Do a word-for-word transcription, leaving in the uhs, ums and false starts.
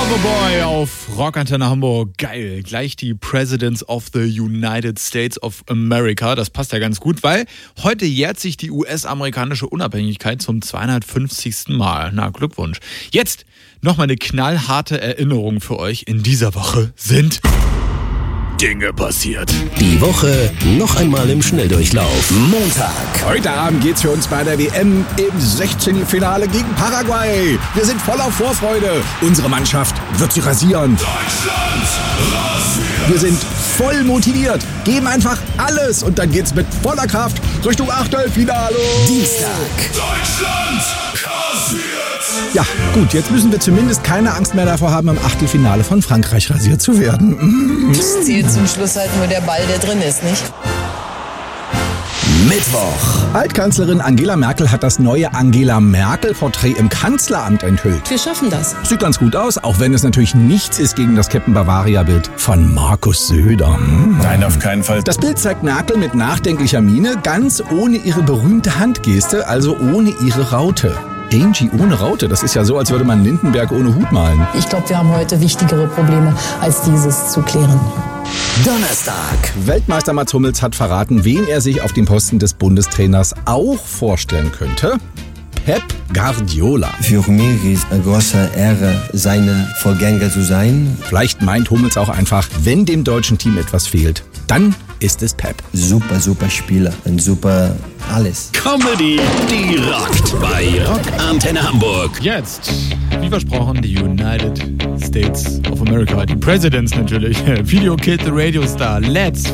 Loverboy auf Rockantenne Hamburg. Geil. Gleich die Presidents of the United States of America. Das passt ja ganz gut, weil heute jährt sich die U S-amerikanische Unabhängigkeit zum zweihundertfünfzigsten Mal. Na, Glückwunsch. Jetzt nochmal eine knallharte Erinnerung für euch. In dieser Woche sind Dinge passiert. Die Woche noch einmal im Schnelldurchlauf. Montag. Heute Abend geht's für uns bei der W M im Sechzehntelfinale gegen Paraguay. Wir sind voller Vorfreude. Unsere Mannschaft wird sie rasieren. Deutschland rasiert. Wir sind voll motiviert, geben einfach alles und dann geht's mit voller Kraft Richtung Achtelfinale. Dienstag. Deutschland rasiert. Ja, gut, jetzt müssen wir zumindest keine Angst mehr davor haben, im Achtelfinale von Frankreich rasiert zu werden. Es zählt zum Schluss halt nur der Ball, der drin ist, nicht? Mittwoch. Altkanzlerin Angela Merkel hat das neue Angela-Merkel-Porträt im Kanzleramt enthüllt. Wir schaffen das. Sieht ganz gut aus, auch wenn es natürlich nichts ist gegen das Captain Bavaria-Bild von Markus Söder. Nein, auf keinen Fall. Das Bild zeigt Merkel mit nachdenklicher Miene, ganz ohne ihre berühmte Handgeste, also ohne ihre Raute. Angie ohne Raute, das ist ja so, als würde man Lindenberg ohne Hut malen. Ich glaube, wir haben heute wichtigere Probleme, als dieses zu klären. Donnerstag. Weltmeister Mats Hummels hat verraten, wen er sich auf dem Posten des Bundestrainers auch vorstellen könnte. Pep Guardiola. Für mich ist eine große Ehre, seine Vorgänger zu sein. Vielleicht meint Hummels auch einfach, wenn dem deutschen Team etwas fehlt, dann ist es Pep. Super, super Spieler. Ein super alles. Comedy, die rockt bei Rockantenne Hamburg. Jetzt, wie versprochen, die United States of America. Die Presidents natürlich. Video Kid the Radio Star. Let's